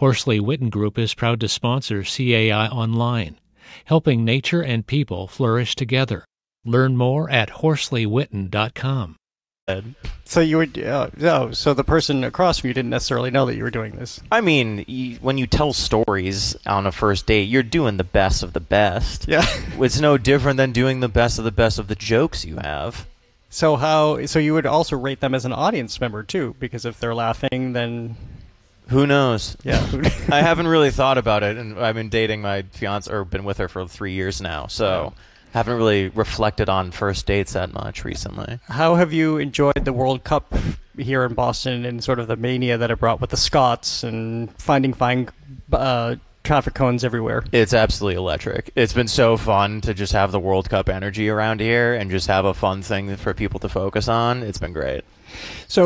Horsley Witten Group is proud to sponsor CAI Online, helping nature and people flourish together. Learn more at HorsleyWitten.com. So you would, so the person across from you didn't necessarily know that you were doing this. I mean, when you tell stories on a first date, you're doing the best of the best. Yeah. It's no different than doing the best of the jokes you have. So you would also rate them as an audience member too, because if they're laughing, then who knows? Yeah. I haven't really thought about it, and I've been dating my fiance, or been with her for 3 years now, so haven't really reflected on first dates that much recently. How have you enjoyed the World Cup here in Boston and sort of the mania that it brought with the Scots and finding fine traffic cones everywhere? It's absolutely electric. It's been so fun to just have the World Cup energy around here and just have a fun thing for people to focus on. It's been great. So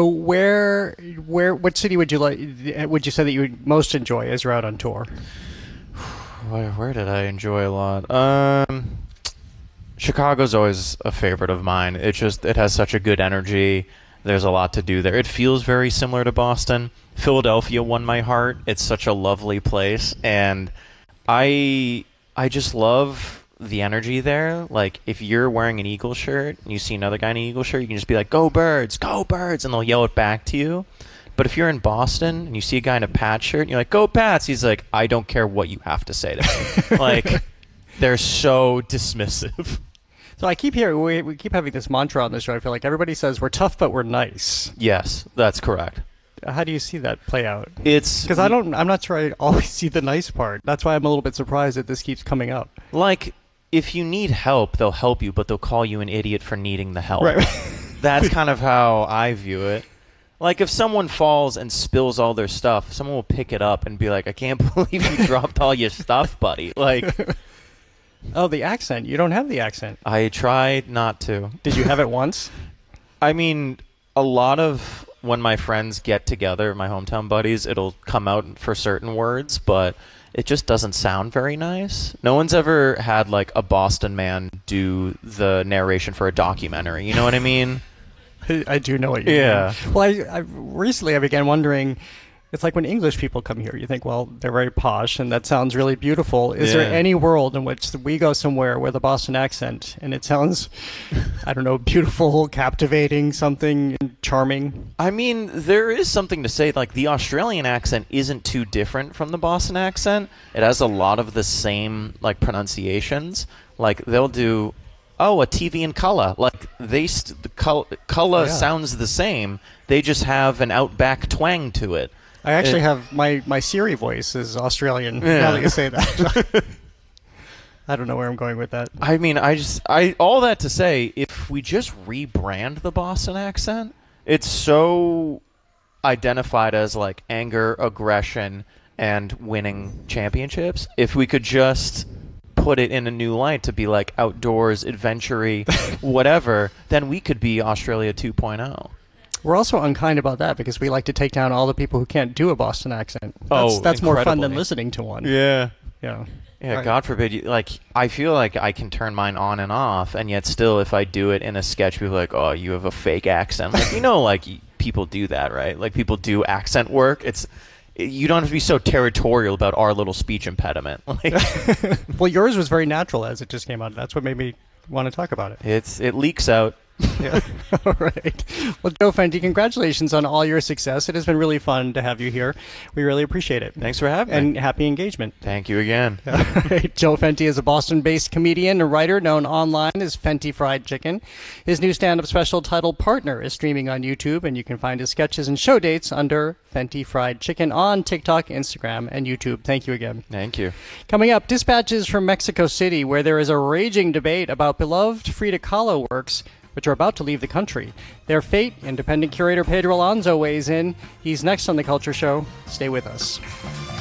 what city would you say that you would most enjoy as you're out on tour? Where did I enjoy a lot? Chicago's always a favorite of mine. It has such a good energy. There's a lot to do there. It feels very similar to Boston. Philadelphia won my heart. It's such a lovely place, and I just love the energy there. Like, if you're wearing an Eagle shirt and you see another guy in an Eagle shirt, you can just be like, "Go Birds, go Birds," and they'll yell it back to you. But if you're in Boston and you see a guy in a Pats shirt and you're like, "Go Pats," he's like, "I don't care what you have to say to me." Like, they're so dismissive. So I keep hearing, we keep having this mantra on the show. I feel like everybody says we're tough, but we're nice. Yes, that's correct. How do you see that play out? It's because I'm not sure I always see the nice part. That's why I'm a little bit surprised that this keeps coming up. Like, if you need help, they'll help you, but they'll call you an idiot for needing the help. Right. That's kind of how I view it. Like, if someone falls and spills all their stuff, someone will pick it up and be like, "I can't believe you dropped all your stuff, buddy." Like, oh, the accent. You don't have the accent. I tried not to. Did you have it once? I mean, a lot of when my friends get together, my hometown buddies, it'll come out for certain words, but it just doesn't sound very nice. No one's ever had, like, a Boston man do the narration for a documentary. You know what I mean? I do know what you mean. Well, I recently I began wondering, it's like when English people come here, you think, well, they're very posh, and that sounds really beautiful. Is there any world in which we go somewhere with a Boston accent, and it sounds, I don't know, beautiful, captivating, something charming? I mean, there is something to say. Like, the Australian accent isn't too different from the Boston accent. It has a lot of the same, like, pronunciations. Like, they'll do, "Oh, a TV in colour." Like, colour sounds the same. They just have an outback twang to it. I actually have my Siri voice is Australian. Now that you say that, I don't know where I'm going with that. I mean, all that to say, if we just rebrand the Boston accent, it's so identified as, like, anger, aggression, and winning championships. If we could just put it in a new light to be like outdoors, adventure-y, whatever, then we could be Australia 2.0. We're also unkind about that because we like to take down all the people who can't do a Boston accent. That's more fun than listening to one. Yeah. Yeah. Yeah, Right. God forbid. I feel like I can turn mine on and off, and yet still, if I do it in a sketch, people are like, "Oh, you have a fake accent." Like, like, people do that, right? Like, people do accent work. You don't have to be so territorial about our little speech impediment. Like, well, yours was very natural as it just came out. That's what made me want to talk about it. it leaks out. Yeah. All right. Well, Joe Fenty, congratulations on all your success. It has been really fun to have you here. We really appreciate it. Thanks for having me. me. And happy engagement. Thank you again. All right. Joe Fenty is a Boston-based comedian and writer known online as Fenty Fried Chicken. His new stand-up special titled Partner is streaming on YouTube, and you can find his sketches and show dates under Fenty Fried Chicken on TikTok, Instagram, and YouTube. Thank you again. Thank you. Coming up, dispatches from Mexico City, where there is a raging debate about beloved Frida Kahlo works, which are about to leave the country. Their fate, independent curator Pedro Alonso weighs in. He's next on The Culture Show. Stay with us.